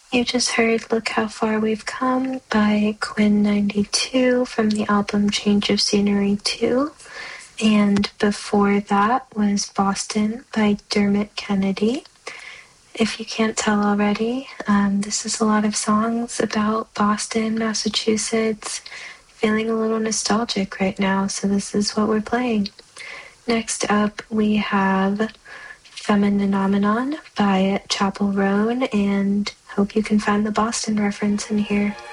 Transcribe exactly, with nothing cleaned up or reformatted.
You just heard Look How Far We've Come by Quinn ninety-two from the album Change of Scenery two. And before that was Boston by Dermot Kennedy. If you can't tell already, um, this is a lot of songs about Boston, Massachusetts. Feeling a little nostalgic right now, so this is what we're playing. Next up, we have Femininomenon by Chapel Roan, and hope you can find the Boston reference in here.